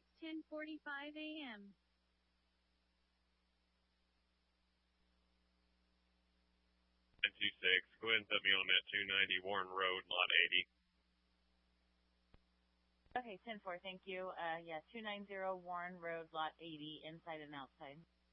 It's 10:45 a.m. 926, go ahead and put me on that 290 Warren Road, lot 80. Okay, 10-4, thank you. Yeah, 290 Warren Road, lot 80, inside and outside.